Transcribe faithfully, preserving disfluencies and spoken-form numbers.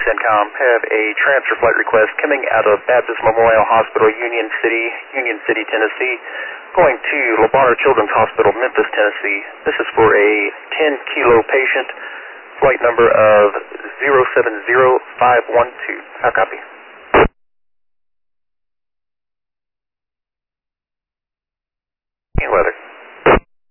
CENTCOM. Have a transfer flight request coming out of Baptist Memorial Hospital, Union City, Union City, Tennessee, going to LeBarnard Children's Hospital, Memphis, Tennessee. This is for a ten kilo patient, flight number of zero seven zero five one two. How copy?